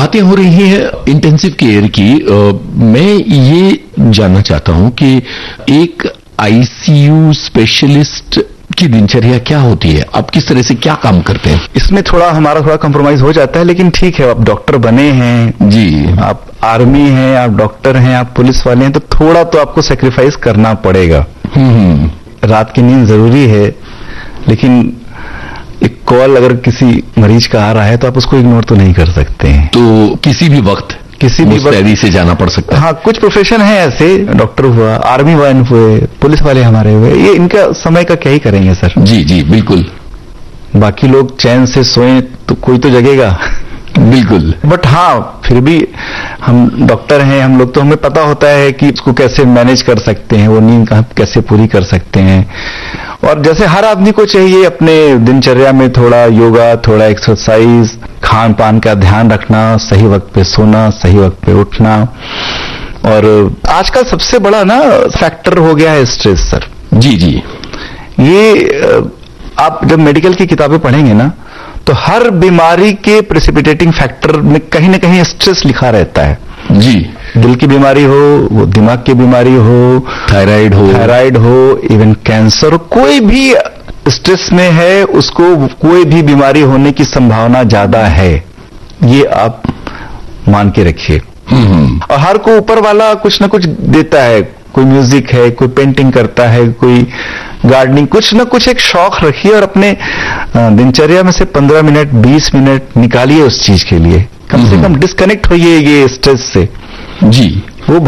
बातें हो रही हैं इंटेंसिव केयर की। मैं ये जानना चाहता हूं कि एक आईसीयू स्पेशलिस्ट की दिनचर्या क्या होती है? आप किस तरह से क्या काम करते हैं? इसमें हमारा थोड़ा कॉम्प्रोमाइज हो जाता है, लेकिन ठीक है, आप डॉक्टर बने हैं जी, आप आर्मी हैं, आप डॉक्टर हैं, आप पुलिस वाले हैं, तो थोड़ा तो आपको सेक्रीफाइस करना पड़ेगा। रात की नींद जरूरी है, लेकिन एक कॉल अगर किसी मरीज का आ रहा है तो आप उसको इग्नोर तो नहीं कर सकते हैं। तो किसी भी वक्त से जाना पड़ सकता है। हाँ, कुछ प्रोफेशन है ऐसे, डॉक्टर हुआ, आर्मी वाले हुए, पुलिस वाले हमारे हुए, ये इनका समय का क्या ही करेंगे सर। जी जी बिल्कुल। बाकी लोग चैन से सोएं तो कोई तो जगेगा। बिल्कुल। बट हाँ, फिर भी हम डॉक्टर हैं, हम लोग तो हमें पता होता है कि उसको कैसे मैनेज कर सकते हैं, वो नींद कैसे पूरी कर सकते हैं। और जैसे हर आदमी को चाहिए अपने दिनचर्या में थोड़ा योगा, थोड़ा एक्सरसाइज, खान पान का ध्यान रखना, सही वक्त पे सोना, सही वक्त पे उठना। और आजकल सबसे बड़ा ना फैक्टर हो गया है स्ट्रेस सर। जी जी। ये आप जब मेडिकल की किताबें पढ़ेंगे ना, तो हर बीमारी के प्रेसिपिटेटिंग फैक्टर में कहीं ना कहीं स्ट्रेस लिखा रहता है। जी, दिल की बीमारी हो, वो दिमाग की बीमारी हो, थायराइड हो, इवन कैंसर हो, कोई भी स्ट्रेस में है उसको कोई भी बीमारी होने की संभावना ज्यादा है, ये आप मान के रखिए। और हर को ऊपर वाला कुछ ना कुछ देता है, कोई म्यूजिक है, कोई पेंटिंग करता है, कोई गार्डनिंग, कुछ ना कुछ एक शौक रखिए और अपने दिनचर्या में से 15 मिनट 20 मिनट निकालिए उस चीज के लिए। कम से कम डिस्कनेक्ट होइए ये स्ट्रेस से। जी, वो